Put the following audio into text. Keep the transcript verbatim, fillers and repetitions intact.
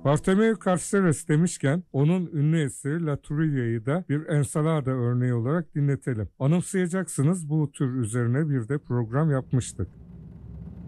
Bartomeu Carceres demişken onun ünlü eseri La Trilla'yı da bir ensalada örneği olarak dinletelim. Anımsayacaksınız, bu tür üzerine bir de program yapmıştık.